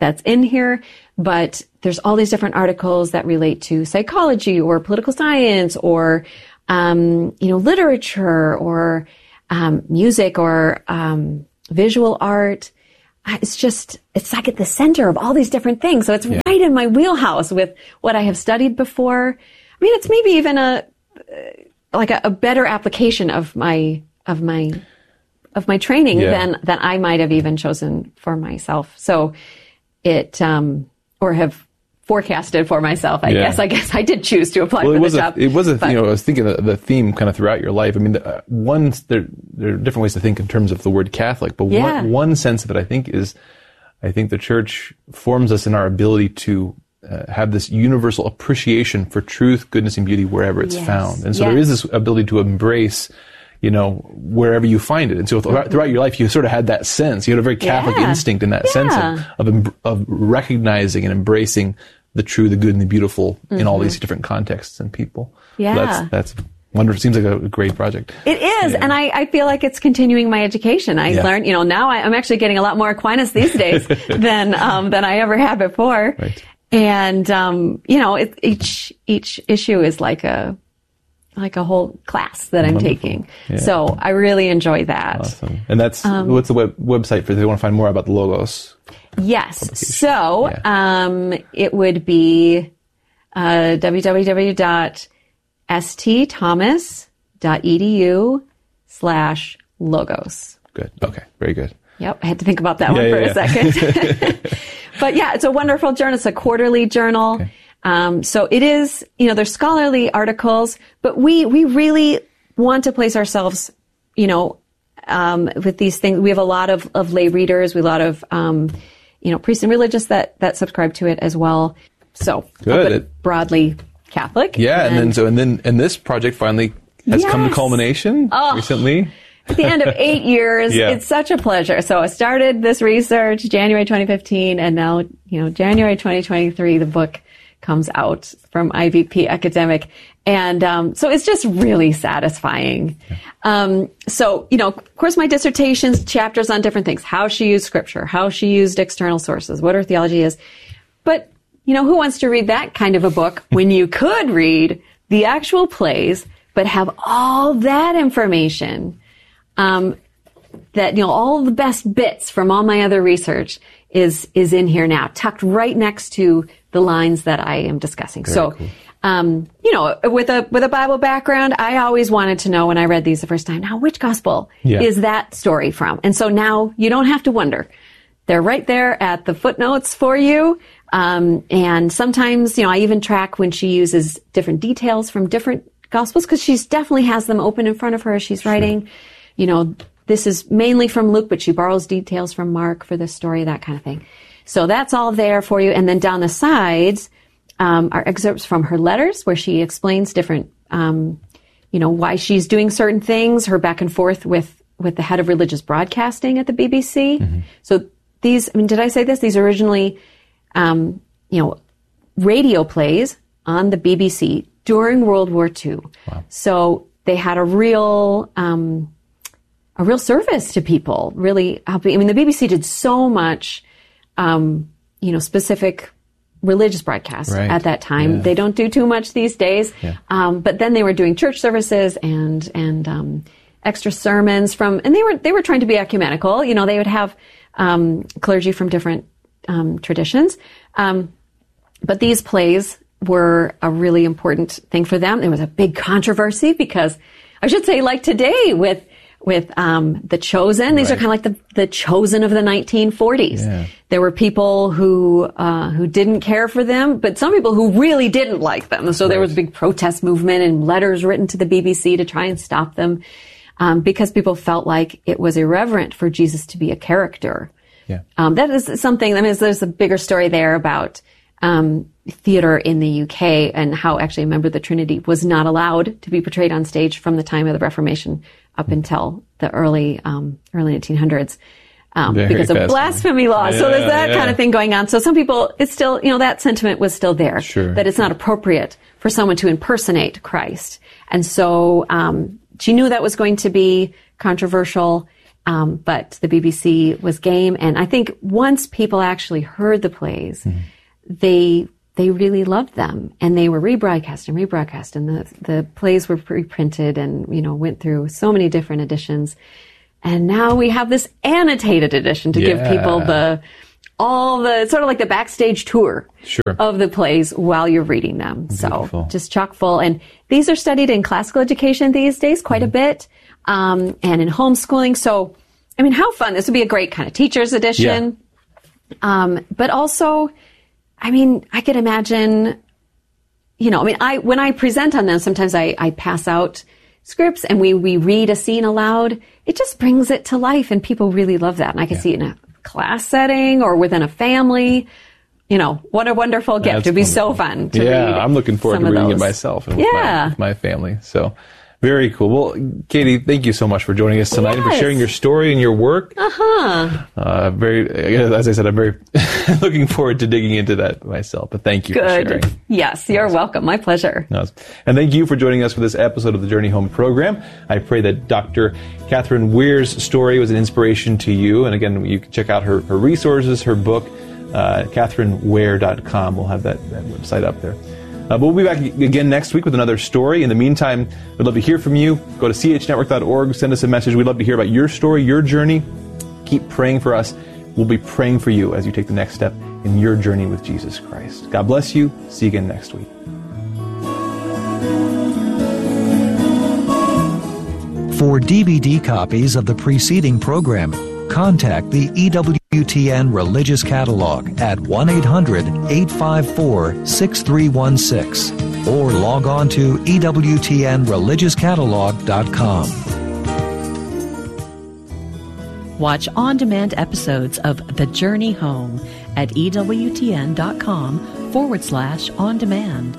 that's in here, but there's all these different articles that relate to psychology or political science or, um, you know, literature or, um, music or, um, visual art. It's just, it's like at the center of all these different things. So it's yeah. right in my wheelhouse with what I have studied before. I mean, it's maybe even a, like a, a better application of my, of my, of my training yeah. than, than I might have even chosen for myself. So it, um, or have forecasted for myself, I yeah. guess. I guess I did choose to apply well, for it was the a, job. It was a, but, you know, I was thinking of the theme kind of throughout your life. I mean, the, uh, one, there, there are different ways to think in terms of the word Catholic, but yeah. one, one sense of it, I think, is, I think the church forms us in our ability to uh, have this universal appreciation for truth, goodness, and beauty wherever it's yes. found. And so yes. there is this ability to embrace, you know, wherever you find it. And so th- throughout your life, you sort of had that sense. You had a very Catholic yeah. instinct in that yeah. sense of, of, em- of recognizing and embracing the true, the good, and the beautiful mm-hmm. in all these different contexts and people. Yeah. So that's, that's wonderful. Seems like a great project. It is. Yeah. And I, I feel like it's continuing my education. I yeah. learned, you know, now I, I'm actually getting a lot more Aquinas these days than, um, than I ever had before. Right. And, um, you know, it, each, each issue is like a, like a whole class that I'm Wonderful. taking. Yeah. So I really enjoy that. Awesome. And that's, um, what's the web, website for if they want to find more about the Logos? Yes. So, yeah. um, it would be, uh, www.stthomas.edu slash logos. Good. Okay. Very good. Yep. I had to think about that yeah, one yeah, for yeah. a second. But yeah, it's a wonderful journal. It's a quarterly journal. Okay. Um, so it is, you know, there's scholarly articles, but we, we really want to place ourselves, you know, um, with these things. We have a lot of, of lay readers. We have a lot of, um, you know, priests and religious that, that subscribe to it as well. So good. It, broadly Catholic. Yeah. And, and then, so, and then, and this project finally has yes. come to culmination oh. recently. At the end of eight years, yeah. it's such a pleasure. So I started this research January twenty fifteen, and now, you know, January twenty twenty-three, the book comes out from I V P Academic. And um, so it's just really satisfying. Yeah. Um, so, you know, of course, my dissertation's chapters on different things, how she used scripture, how she used external sources, what her theology is. But, you know, who wants to read that kind of a book when you could read the actual plays, but have all that information, um, that, you know, all the best bits from all my other research is, is in here now, tucked right next to the lines that I am discussing. Very so, cool. um, you know, with a, with a Bible background, I always wanted to know when I read these the first time, now which gospel yeah. is that story from? And so now you don't have to wonder. They're right there at the footnotes for you. Um, and sometimes, you know, I even track when she uses different details from different gospels because she's definitely has them open in front of her as she's writing. Sure. You know, this is mainly from Luke, but she borrows details from Mark for this story, that kind of thing. So that's all there for you. And then down the sides um, are excerpts from her letters where she explains different, um, you know, why she's doing certain things, her back and forth with, with the head of religious broadcasting at the B B C. Mm-hmm. So these, I mean, did I say this? These originally, um, you know, radio plays on the B B C during World War Two. Wow. So they had a real, um, a real service to people, really helping. I mean, the B B C did so much, um, you know, specific religious broadcasts right. at that time. Yeah. They don't do too much these days. Yeah. Um, but then they were doing church services and, and, um, extra sermons from, and they were, they were trying to be ecumenical. You know, they would have, um, clergy from different, um, traditions. Um, but these plays were a really important thing for them. There was a big controversy because I should say like today with, with um, The Chosen. These right. are kind of like the, the Chosen of the nineteen forties. Yeah. There were people who uh, who didn't care for them, but some people who really didn't like them. So right. there was a big protest movement and letters written to the B B C to try and stop them um, because people felt like it was irreverent for Jesus to be a character. Yeah. Um, that is something, I mean, there's a bigger story there about um, theater in the U K and how actually a member of the Trinity was not allowed to be portrayed on stage from the time of the Reformation up until the early um, early nineteen hundreds um, because of blasphemy laws. Yeah, so there's that yeah. kind of thing going on. So some people, it's still, you know, that sentiment was still there, sure. that it's not appropriate for someone to impersonate Christ. And so um, she knew that was going to be controversial. Um, but the B B C was game. And I think once people actually heard the plays, mm-hmm. they they really loved them. And they were rebroadcast and rebroadcast. And the, the plays were reprinted and, you know, went through so many different editions. And now we have this annotated edition to yeah. give people the all the sort of like the backstage tour sure. of the plays while you're reading them. Beautiful. So just chock full. And these are studied in classical education these days quite mm-hmm. a bit, um, and in homeschooling. So, I mean, how fun. This would be a great kind of teacher's edition. Yeah. Um, but also, I mean, I could imagine, you know, I mean, I when I present on them, sometimes I, I pass out scripts and we, we read a scene aloud. It just brings it to life, and people really love that. And I can yeah. see it in a class setting or within a family. You know, what a wonderful gift. That's It'd be wonderful. So fun to yeah, read. Yeah, I'm looking forward to reading it myself and with, yeah. my, with my family. So, very cool. Well, Katie, thank you so much for joining us tonight yes. and for sharing your story and your work. Uh-huh. Uh, very, as I said, I'm very looking forward to digging into that myself. But thank you Good. for sharing. Yes, you're yes. welcome. My pleasure. Yes. And thank you for joining us for this episode of the Journey Home program. I pray that Doctor Catherine Weir's story was an inspiration to you. And again, you can check out her, her resources, her book, uh, catherine weir dot com. We'll have that, that website up there. Uh, but we'll be back again next week with another story. In the meantime, we'd love to hear from you. Go to c h network dot org, send us a message. We'd love to hear about your story, your journey. Keep praying for us. We'll be praying for you as you take the next step in your journey with Jesus Christ. God bless you. See you again next week. For D V D copies of the preceding program, contact the E W T N Religious Catalog at one eight hundred eight five four six three one six or log on to E W T N religious catalog dot com. Watch on-demand episodes of The Journey Home at E W T N dot com forward slash on demand.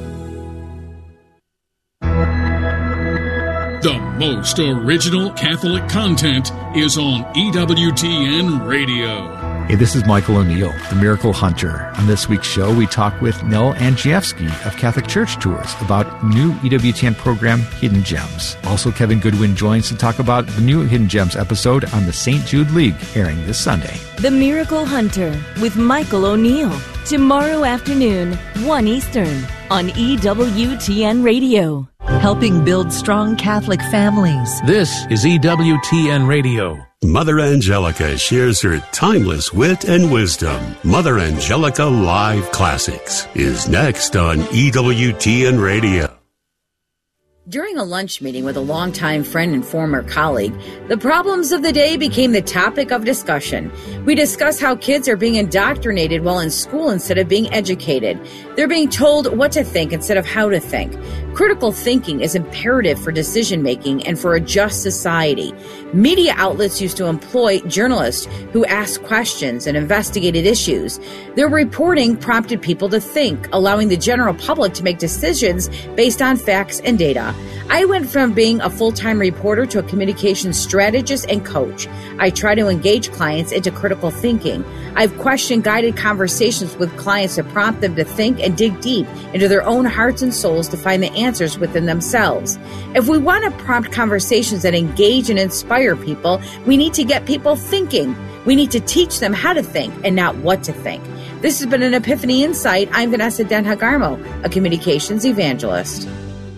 The most original Catholic content is on E W T N Radio. Hey, this is Michael O'Neill, the Miracle Hunter. On this week's show, we talk with Nell Andrzejewski of Catholic Church Tours about new E W T N program, Hidden Gems. Also, Kevin Goodwin joins to talk about the new Hidden Gems episode on the Saint Jude League, airing this Sunday. The Miracle Hunter with Michael O'Neill. Tomorrow afternoon, one Eastern, on E W T N Radio. Helping build strong Catholic families. This is E W T N Radio. Mother Angelica shares her timeless wit and wisdom. Mother Angelica Live Classics is next on E W T N Radio. During a lunch meeting with a longtime friend and former colleague, the problems of the day became the topic of discussion. We discussed how kids are being indoctrinated while in school instead of being educated. They're being told what to think instead of how to think. Critical thinking is imperative for decision-making and for a just society. Media outlets used to employ journalists who asked questions and investigated issues. Their reporting prompted people to think, allowing the general public to make decisions based on facts and data. I went from being a full-time reporter to a communications strategist and coach. I try to engage clients into critical thinking. I've question-guided conversations with clients to prompt them to think and dig deep into their own hearts and souls to find the answers within themselves. If we want to prompt conversations that engage and inspire people, we need to get people thinking. We need to teach them how to think and not what to think. This has been an Epiphany Insight. I'm Vanessa Denhagarmo, a communications evangelist.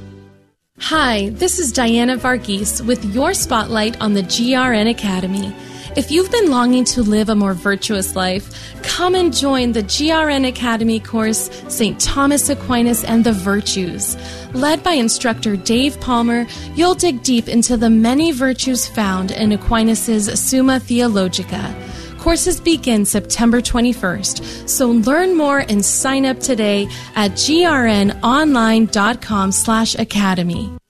Hi, this is Diana Varghese with your spotlight on the G R N Academy. If you've been longing to live a more virtuous life, come and join the G R N Academy course, Saint Thomas Aquinas and the Virtues. Led by instructor Dave Palmer, you'll dig deep into the many virtues found in Aquinas' Summa Theologica. Courses begin September twenty-first, so learn more and sign up today at grnonline.com slash academy.